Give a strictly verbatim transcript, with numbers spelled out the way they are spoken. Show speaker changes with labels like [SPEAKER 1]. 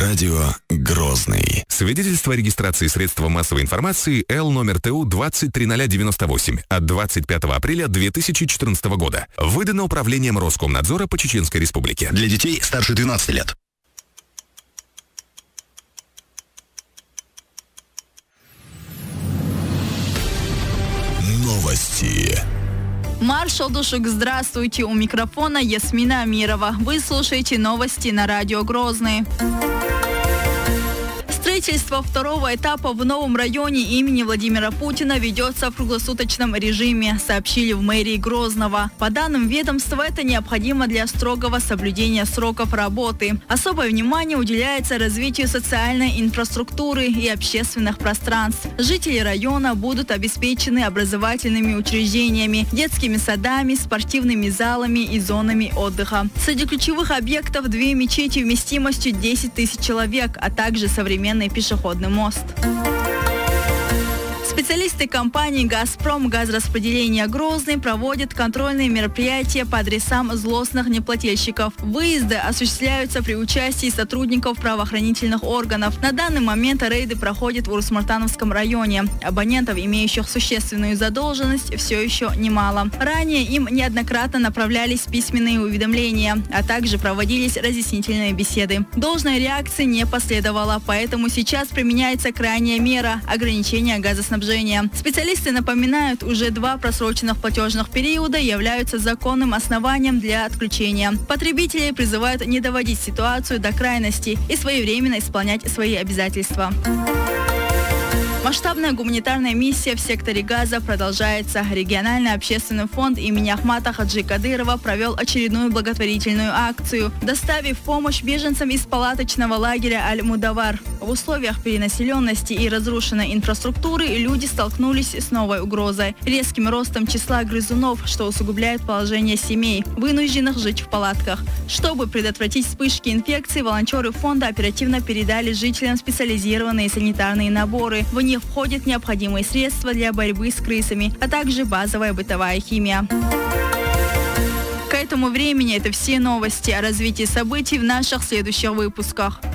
[SPEAKER 1] Радио Грозный.
[SPEAKER 2] Свидетельство о регистрации средства массовой информации Л номер Т У двадцать три ноль девяносто восемь от двадцать пятого апреля две тысячи четырнадцатого года. Выдано Управлением Роскомнадзора по Чеченской Республике.
[SPEAKER 1] Для детей старше двенадцати лет. Новости.
[SPEAKER 3] Маршал Душук, здравствуйте. У микрофона Ясмина Амирова. Вы слушаете новости на радио Грозный. Строительство второго этапа в новом районе имени Владимира Путина ведется в круглосуточном режиме, сообщили в мэрии Грозного. По данным ведомства, это необходимо для строгого соблюдения сроков работы. Особое внимание уделяется развитию социальной инфраструктуры и общественных пространств. Жители района будут обеспечены образовательными учреждениями, детскими садами, спортивными залами и зонами отдыха. Среди ключевых объектов две мечети вместимостью десять тысяч человек, а также современный пешеходный мост. Специалисты компании «Газпром» газораспределения Грозный проводят контрольные мероприятия по адресам злостных неплательщиков. Выезды осуществляются при участии сотрудников правоохранительных органов. На данный момент рейды проходят в Урус-Мартановском районе. Абонентов, имеющих существенную задолженность, все еще немало. Ранее им неоднократно направлялись письменные уведомления, а также проводились разъяснительные беседы. Должной реакции не последовало, поэтому сейчас применяется крайняя мера – ограничения газоснабжения. Специалисты напоминают, уже два просроченных платежных периода являются законным основанием для отключения. Потребители призывают не доводить ситуацию до крайности и своевременно исполнять свои обязательства. Масштабная гуманитарная миссия в секторе Газа продолжается. Региональный общественный фонд имени Ахмата Хаджи Кадырова провел очередную благотворительную акцию, доставив помощь беженцам из палаточного лагеря Аль-Мудавар. В условиях перенаселенности и разрушенной инфраструктуры люди столкнулись с новой угрозой – резким ростом числа грызунов, что усугубляет положение семей, вынужденных жить в палатках. Чтобы предотвратить вспышки инфекции, волонтеры фонда оперативно передали жителям специализированные санитарные наборы. В них входят необходимые средства для борьбы с крысами, а также базовая бытовая химия. К этому времени это все новости. О развитии событий в наших следующих выпусках.